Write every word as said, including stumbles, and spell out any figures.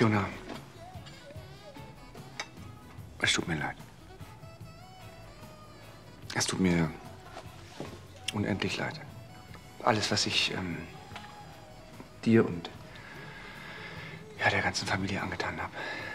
Fiona, es tut mir leid. Es tut mir unendlich leid. Alles, was ich ähm, dir und ja, der ganzen Familie angetan habe.